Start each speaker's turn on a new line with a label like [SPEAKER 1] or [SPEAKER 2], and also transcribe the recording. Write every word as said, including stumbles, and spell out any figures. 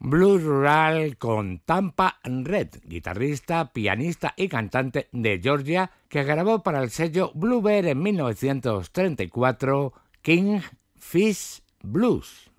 [SPEAKER 1] blues rural con Tampa Red, guitarrista, pianista y cantante de Georgia, que grabó para el sello Bluebird en mil novecientos treinta y cuatro Kingfish Blues.